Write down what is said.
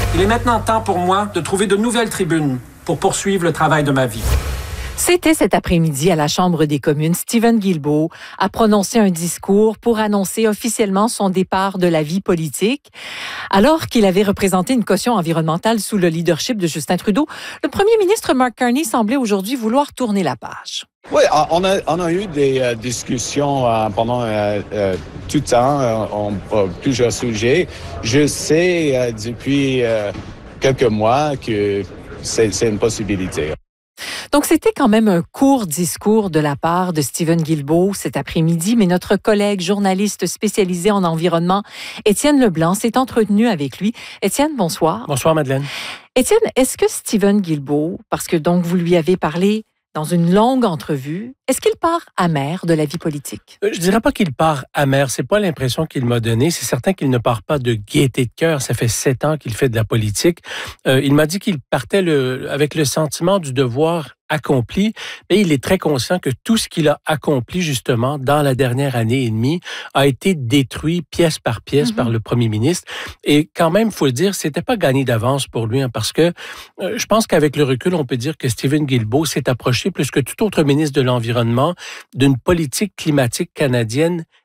Il est maintenant temps pour moi de trouver de nouvelles tribunes pour poursuivre le travail de ma vie. C'était cet après-midi à la Chambre des communes. Stephen Guilbeault a prononcé un discours pour annoncer officiellement son départ de la vie politique. Alors qu'il avait représenté une caution environnementale sous le leadership de Justin Trudeau, le premier ministre Mark Carney semblait aujourd'hui vouloir tourner la page. Oui, on a eu des discussions pendant tout le temps, plusieurs sujets. Je sais depuis quelques mois que c'est une possibilité. Donc, c'était quand même un court discours de la part de Stephen Guilbeault cet après-midi, mais notre collègue journaliste spécialisé en environnement, Étienne Leblanc, s'est entretenu avec lui. Étienne, bonsoir. Bonsoir, Madeleine. Étienne, est-ce que Stephen Guilbeault, parce que donc vous lui avez parlé dans une longue entrevue, est-ce qu'il part amer de la vie politique? Je dirais pas qu'il part amer. C'est pas l'impression qu'il m'a donnée. C'est certain qu'il ne part pas de gaieté de cœur. Ça fait 7 ans qu'il fait de la politique. Il m'a dit qu'il partait avec le sentiment du devoir accompli, mais il est très conscient que tout ce qu'il a accompli justement dans la dernière année et demie a été détruit pièce par pièce par le premier ministre. Et quand même, il faut le dire, c'était pas gagné d'avance pour lui, parce que je pense qu'avec le recul, on peut dire que Stephen Guilbeault s'est approché plus que tout autre ministre de l'Environnement d'une politique climatique canadienne